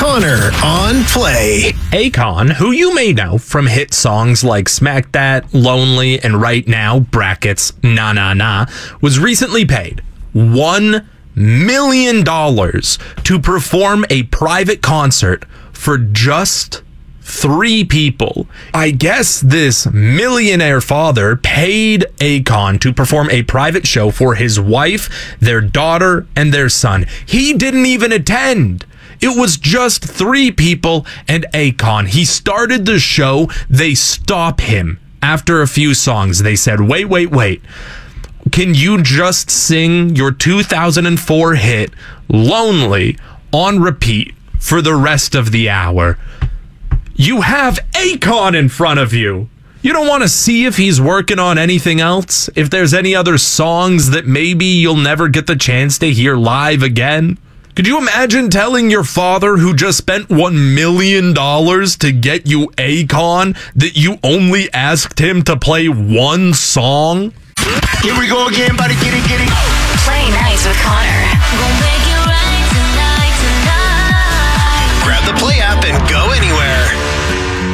Connor on Play. Akon, who you may know from hit songs like Smack That, Lonely, and Right Now, brackets, Na Na Na, was recently paid $1 million to perform a private concert for just 3 people. I guess this millionaire father paid Akon to perform a private show for his wife, their daughter, and their son. He didn't even attend. It was just 3 people and Akon. He started the show. They stop him after a few songs. They said, wait. Can you just sing your 2004 hit, Lonely, on repeat for the rest of the hour? You have Akon in front of you. You don't want to see if he's working on anything else? If there's any other songs that maybe you'll never get the chance to hear live again? Could you imagine telling your father, who just spent $1 million to get you Akon, that you only asked him to play one song? Here we go again, buddy. Get it. Play nice with Connor.